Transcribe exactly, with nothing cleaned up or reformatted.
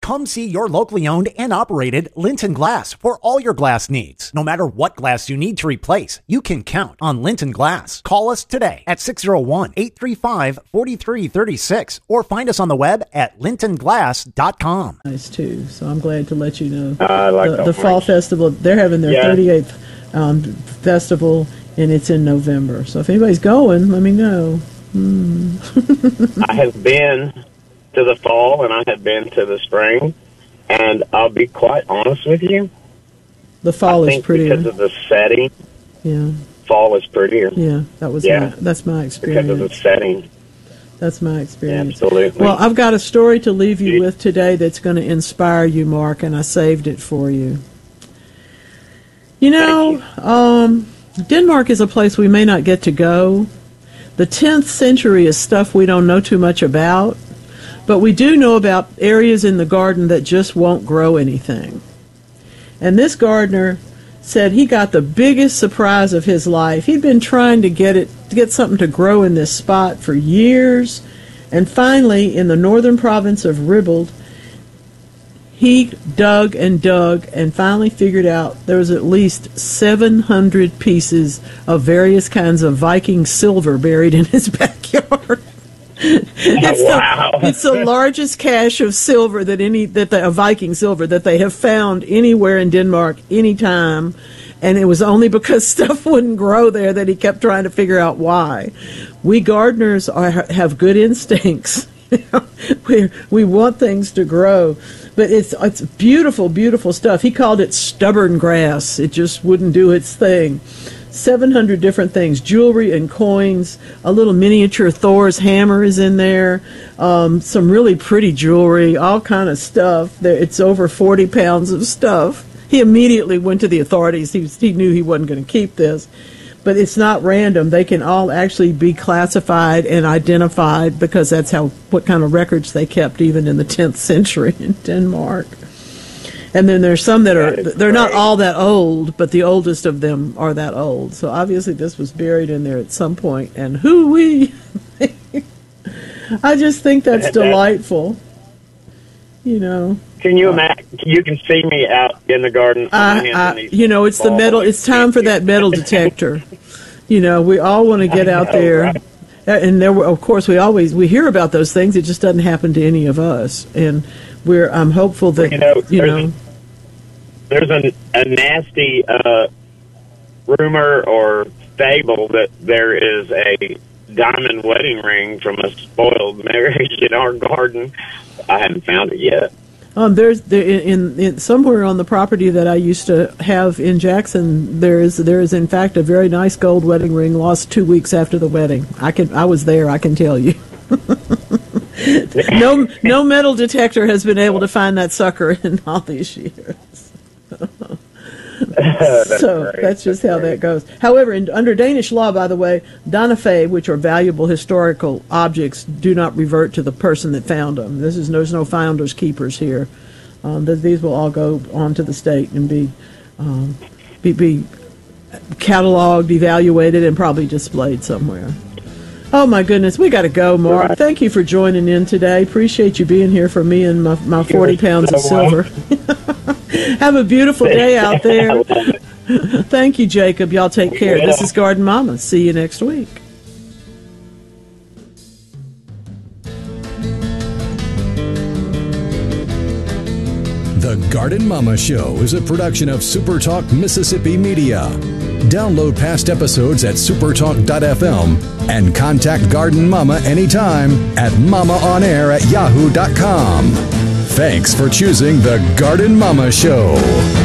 Come see your locally owned and operated Linton Glass for all your glass needs. No matter what glass you need to replace, you can count on Linton Glass. Call us today at six oh one, eight three five, four three three six or find us on the web at linton glass dot com. Nice too. So I'm glad to let you know. Uh, I like the, that the Fall Festival, they're having their yeah. thirty-eighth um, festival, and it's in November. So if anybody's going, let me know. Mm. I have been to the fall, and I have been to the spring, and I'll be quite honest with you. The fall I is think prettier because of the setting. Yeah. Fall is prettier. Yeah, that was yeah. my, that's my experience. Because of the setting. That's my experience. Absolutely. Well, I've got a story to leave you with today that's going to inspire you, Mark, and I saved it for you. You know, you. Um, Denmark is a place we may not get to go. The tenth century is stuff we don't know too much about, but we do know about areas in the garden that just won't grow anything. And this gardener said he got the biggest surprise of his life. He'd been trying to get it to get something to grow in this spot for years, and finally, in the northern province of Ribble, he dug and dug and finally figured out there was at least seven hundred pieces of various kinds of Viking silver buried in his backyard. It's, wow. the, it's the largest cache of silver that any that the, of Viking silver that they have found anywhere in Denmark anytime, and it was only because stuff wouldn't grow there that he kept trying to figure out why. We gardeners are, have good instincts. we we want things to grow, but it's it's beautiful, beautiful stuff. He called it stubborn grass. It just wouldn't do its thing. seven hundred different things, jewelry and coins, a little miniature Thor's hammer is in there, um, some really pretty jewelry, all kind of stuff. There, it's over forty pounds of stuff. He immediately went to the authorities. He, he knew he wasn't going to keep this. But it's not random. They can all actually be classified and identified because that's how what kind of records they kept even in the tenth century in Denmark. And then there's some that are, they're not all that old, but the oldest of them are that old. So obviously this was buried in there at some point, and hoo-wee. I just think that's delightful. You know. Can you imagine? You can see me out in the garden. I, I, you know, it's the metal, it's time for that metal detector. You know, we all want to get out there. Right. And there were, of course, we always, we hear about those things. It just doesn't happen to any of us. And we're, I'm hopeful that, you know, you know. There's a, a nasty uh, rumor or fable that there is a diamond wedding ring from a spoiled marriage in our garden. I haven't found it yet. Um, there's there, in, in somewhere on the property that I used to have in Jackson. There is there is in fact a very nice gold wedding ring lost two weeks after the wedding. I can I was there. I can tell you. no no metal detector has been able to find that sucker in all these years. that's so great. that's just that's how great. that goes. However, in, under Danish law, by the way, Dannefe, which are valuable historical objects, do not revert to the person that found them. This is there's no founders keepers here. Um, th- these will all go on to the state and be um, be, be cataloged, evaluated, and probably displayed somewhere. Oh my goodness, we got to go, Mark. Right. Thank you for joining in today. Appreciate you being here for me and my, my forty pounds of silver. Have a beautiful day out there. Thank you, Jacob. Y'all take care. This is Garden Mama. See you next week. The Garden Mama Show is a production of SuperTalk Mississippi Media. Download past episodes at supertalk dot f m and contact Garden Mama anytime at mamaonair at yahoo dot com. Thanks for choosing The Garden Mama Show.